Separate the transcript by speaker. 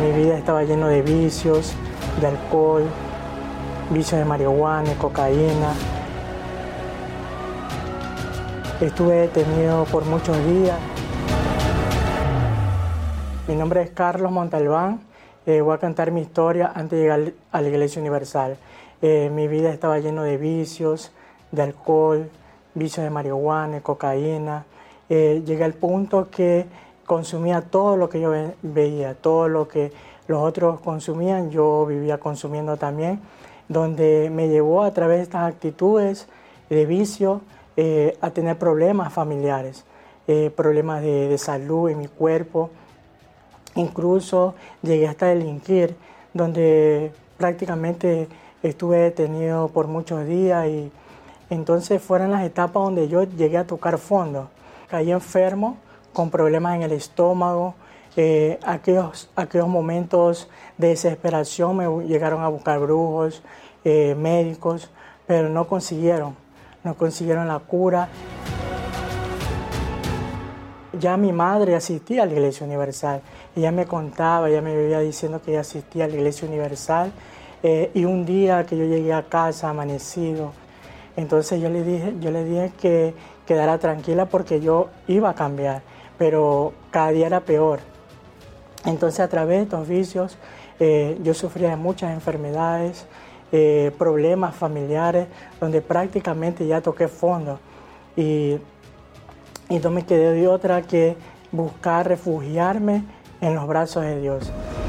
Speaker 1: Mi vida estaba lleno de vicios, de alcohol, vicios de marihuana, cocaína. Estuve detenido por muchos días. Mi nombre es Carlos Montalbán. Voy a cantar mi historia antes de llegar a la Iglesia Universal. Mi vida estaba lleno de vicios, de alcohol, vicios de marihuana, cocaína. Llegué al punto que consumía todo lo que yo veía, todo lo que los otros consumían, yo vivía consumiendo también, donde me llevó a través de estas actitudes de vicio a tener problemas familiares, problemas de salud en mi cuerpo. Incluso llegué hasta delinquir, donde prácticamente estuve detenido por muchos días y entonces fueron las etapas donde yo llegué a tocar fondo. Caí enfermo, con problemas en el estómago. Aquellos momentos de desesperación me llegaron a buscar brujos, médicos, pero no consiguieron la cura. Ya mi madre asistía a la Iglesia Universal. Ella me contaba, ella me vivía diciendo que ella asistía a la Iglesia Universal. Y un día que yo llegué a casa amanecido, entonces yo le dije que quedara tranquila porque yo iba a cambiar, pero cada día era peor. Entonces a través de estos vicios yo sufría de muchas enfermedades, problemas familiares, donde prácticamente ya toqué fondo. Y no me quedé de otra que buscar refugiarme en los brazos de Dios.